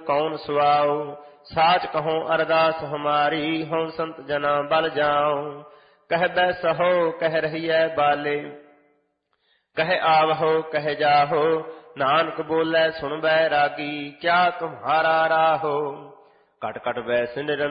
कौन सुआओ। साच कहो अरदास हमारी, हों संत जना बल जाओ। कह बैसहो कह रहिए बाले, कह आवहो कह जाहो। नानक बोले सुन बैरागी, क्या तुम्हारा राहो। कट कट बैस निरंतर